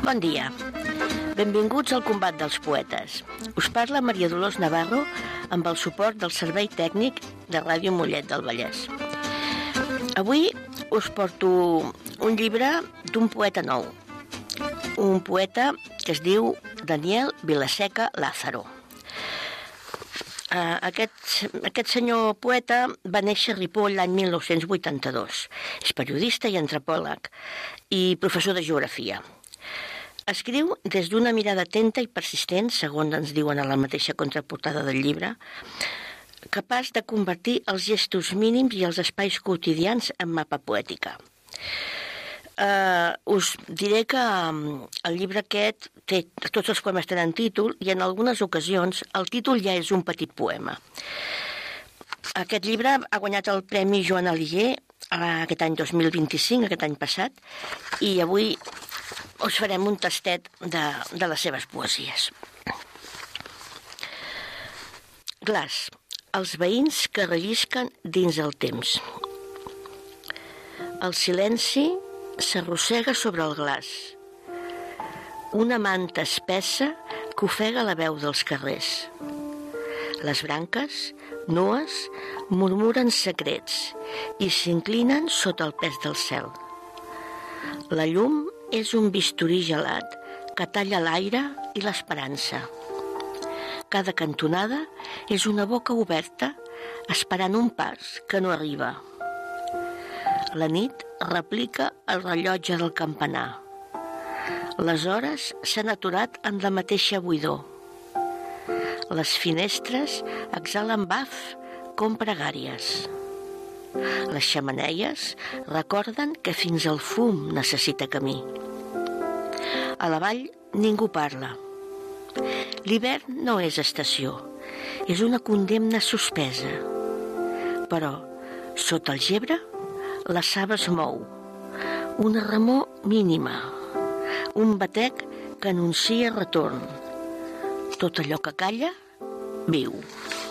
Bon dia. Benvinguts al Combat dels Poetes. Us parla Maria Dolors Navarro amb el suport del Servei Tècnic de Ràdio Mollet del Vallès. Avui us porto un llibre d'un poeta nou. Un poeta que es diu Daniel Vilaseca Lázaro. Aquest senyor poeta va néixer a Ripoll l'any 1982. És periodista i antropòleg i professor de geografia. Escriu des d'una mirada atenta i persistent, segons ens diuen a la mateixa contraportada del llibre, capaç de convertir els gestos mínims i els espais quotidians en mapa poètica. Us diré que el llibre aquest tots els poemes tenen títol i en algunes ocasions el títol ja és un petit poema. Aquest llibre ha guanyat el Premi Joan Alier aquest any 2025, aquest any passat, i avui us farem un tastet de les seves poesies. Glaç, els veïns que rellisquen dins el temps. El silenci s'arrossega sobre el glaç. Una manta espessa que ofega la veu dels carrers. Les branques, nues, murmuren secrets i s'inclinen sota el pes del cel. La llum és un bisturí gelat que talla l'aire i l'esperança. Cada cantonada és una boca oberta esperant un pas que no arriba. La nit replica el rellotge del campanar. Les hores s'han aturat en la mateixa buidor. Les finestres exhalen baf com pregàries. Les xemeneies recorden que fins el fum necessita camí. A la vall ningú parla. L'hivern no és estació, és una condemna suspesa. Però, sota el gebre, la saba es mou. Una remor mínima. Un batec que anuncia retorn. Tot allò que calla, viu.